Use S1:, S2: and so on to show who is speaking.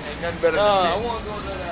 S1: Ain't nothing better
S2: Nah,
S1: than
S2: I
S1: sitting.
S2: want to go to that